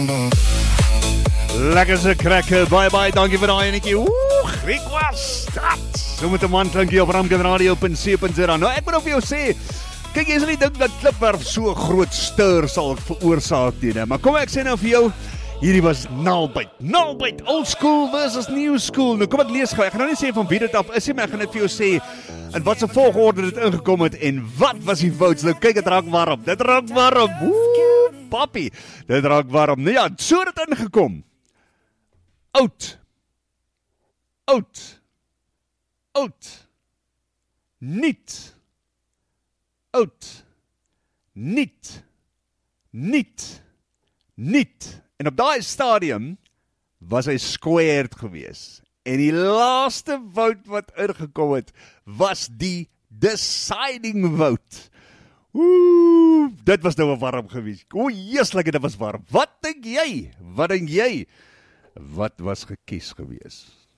Lekker se cracker, bye, dankie vir daai enetjie. Griek was dat. So met 'n man klinkie op ramkenradio.co.za. Nou ek moet op jou sê, kyk jy sal nie dink dat klipwerf so groot stir sal veroorsaak nie, maar kom ek sê nou vir jou, hierdie was nailbite, old school versus new school. Nou kom ek lees gou, ek gaan nou nie sê van wie dit af is nie, maar ek gaan net vir jou sê, in wat se volgorde dit ingekom het, en wat was die votes. Nou kyk, dit raak warm, papi, dit raak warm. Nou ja, so het dit ingekom. Oud, niet, oud, niet. En op daai stadium was hy squared gewees. En die laaste vote wat ingekom het, was die deciding vote. Dit was nou warm gewees. Jeeslike, dit was warm. Wat dink jy? Wat was gekies gewees?